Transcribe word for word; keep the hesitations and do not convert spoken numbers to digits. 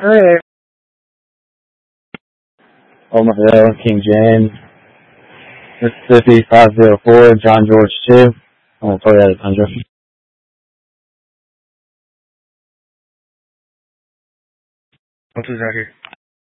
Alright. Omar Hill, King James, Mississippi five zero four, John George two. I'm going to play that at Tundra. What's this out here?